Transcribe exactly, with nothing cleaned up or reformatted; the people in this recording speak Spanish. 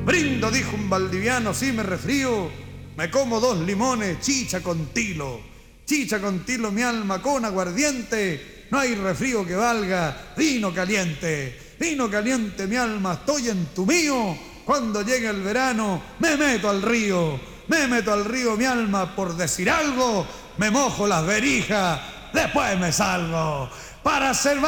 Brindo, dijo un valdiviano, si me resfrío, me como dos limones, chicha con tilo. Chicha con tilo, mi alma, con aguardiente, no hay resfrío que valga vino caliente. Vino caliente, mi alma, estoy en tu mío. Cuando llegue el verano, me meto al río. Me meto al río, mi alma, por decir algo, me mojo las berijas, después me salgo. Para hacer